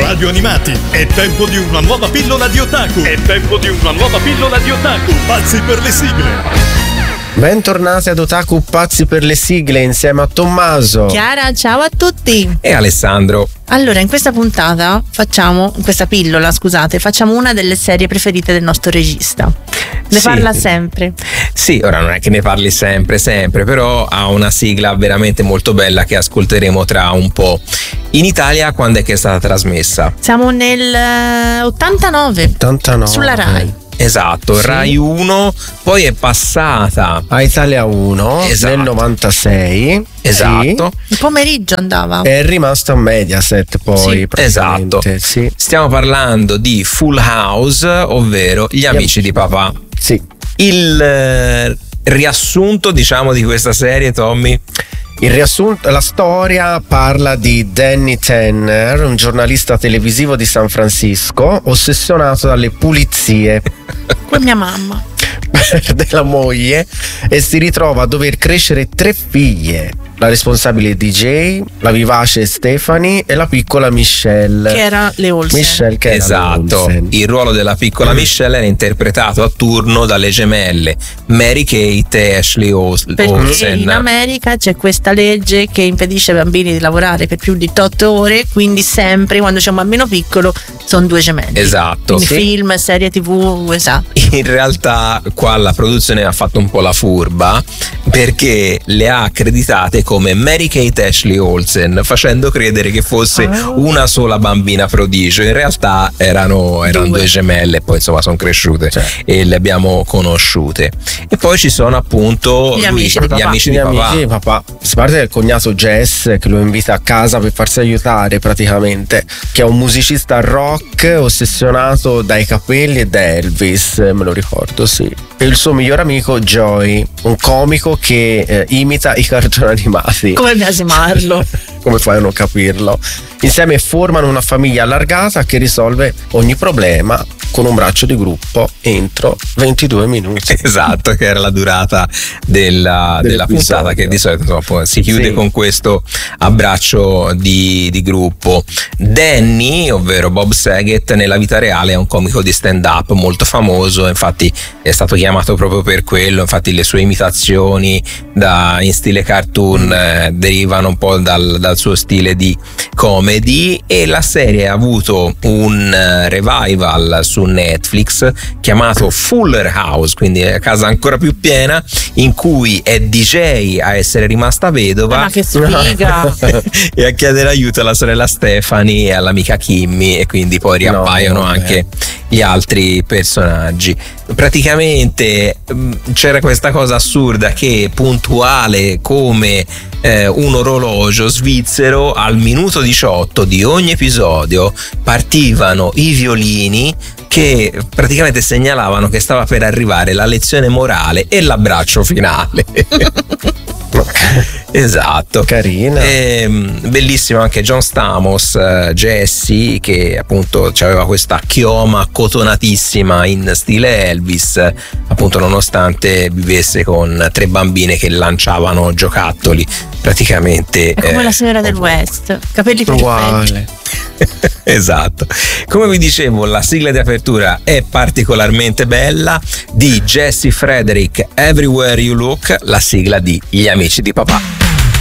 Radio Animati, è tempo di una nuova pillola di otaku. Pazzi per le sigle. Bentornati ad Otaku Pazzi per le sigle insieme a Tommaso, Chiara, ciao a tutti. E Alessandro. Allora, in questa pillola, facciamo una delle serie preferite del nostro regista. Ne parla sempre. Sì, ora non è che ne parli sempre, però ha una sigla veramente molto bella che ascolteremo tra un po'. In Italia quando è che è stata trasmessa? Siamo nel 89 sulla Rai. Esatto, sì. Rai 1, poi è passata a Italia 1, esatto, nel 96. Esatto. Sì. Il pomeriggio andava. È rimasta a Mediaset poi. Sì. Esatto. Sì. Stiamo parlando di Full House, ovvero Gli amici di papà. Sì. Il riassunto, diciamo, di questa serie, Tommy? Il riassunto, la storia parla di Danny Tanner, un giornalista televisivo di San Francisco, ossessionato dalle pulizie. Come mia mamma. Della moglie, e si ritrova a dover crescere 3 figlie. La responsabile DJ, la vivace Stephanie e la piccola Michelle. Che era le Olsen. Esatto. Il ruolo della piccola Michelle era interpretato a turno dalle gemelle Mary Kate e Ashley Olsen. Perché in America c'è questa legge che impedisce ai bambini di lavorare per più di 8 ore, quindi sempre quando c'è un bambino piccolo sono 2 gemelli. Esatto. Quindi film, serie TV, esatto. In realtà qua la produzione ha fatto un po' la furba, perché le ha accreditate come Mary Kate Ashley Olsen, facendo credere che fosse una sola bambina prodigio. In realtà erano 2 gemelle, poi insomma sono cresciute, e le abbiamo conosciute. E poi ci sono appunto gli amici di papà. Si parte del cognato Jess che lo invita a casa per farsi aiutare praticamente, che è un musicista rock ossessionato dai capelli e da Elvis, me lo ricordo, sì. E il suo miglior amico Joey, un comico che imita i cartoni animati. Come biasimarlo? Come fai a non capirlo? Insieme formano una famiglia allargata che risolve ogni problema con un braccio di gruppo entro 22 minuti. Esatto, che era la durata della puntata, che di solito si chiude con questo abbraccio di gruppo. Danny, ovvero Bob Saget, nella vita reale è un comico di stand-up molto famoso, infatti è stato chiamato proprio per quello. Infatti le sue imitazioni in stile cartoon derivano un po' dal suo stile di comedy, e la serie ha avuto un revival su Netflix chiamato Fuller House, quindi a casa ancora più piena, in cui è DJ a essere rimasta vedova. Ma che sfiga! E a chiedere aiuto alla sorella Stephanie e all'amica Kimmy, e quindi poi riappaiono anche gli altri personaggi. Praticamente c'era questa cosa assurda che, puntuale come un orologio svizzero, al minuto 18 di ogni episodio partivano i violini che praticamente segnalavano che stava per arrivare la lezione morale e l'abbraccio finale. Esatto, carina. Bellissimo anche John Stamos, Jesse, che appunto aveva questa chioma cotonatissima in stile Elvis, appunto, nonostante vivesse con 3 bambine che lanciavano giocattoli praticamente. È come la signora del West, capelli perfetti. Esatto. Come vi dicevo, la sigla di apertura è particolarmente bella, di Jesse Frederick, Everywhere You Look, la sigla di Gli amici di papà.